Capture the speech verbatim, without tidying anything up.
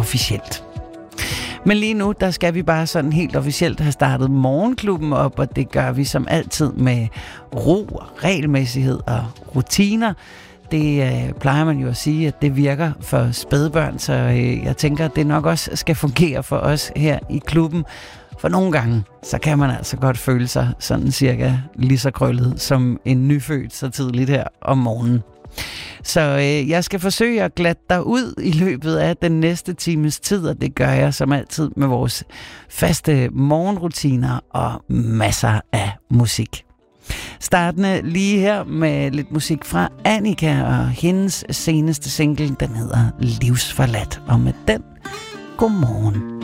officielt. Men lige nu, der skal vi bare sådan helt officielt have startet morgenklubben op, og det gør vi som altid med ro, regelmæssighed og rutiner. Det øh, plejer man jo at sige, at det virker for spædbørn, så øh, jeg tænker, at det nok også skal fungere for os her i klubben. For nogle gange, så kan man altså godt føle sig sådan cirka lige så krøllet som en nyfødt så tidligt her om morgenen. Så øh, jeg skal forsøge at glatte dig ud i løbet af den næste times tid, og det gør jeg som altid med vores faste morgenrutiner og masser af musik. Startende lige her med lidt musik fra Annika og hendes seneste single, den hedder Livsforladt. Og med den, godmorgen.